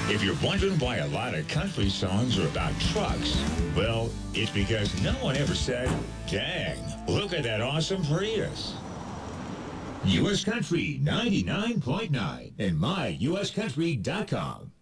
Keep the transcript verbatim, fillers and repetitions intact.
If you're wondering why a lot of country songs are about trucks, well, it's because no one ever said, dang, look at that awesome Prius. U S Country ninety-nine point nine and my U S country dot com.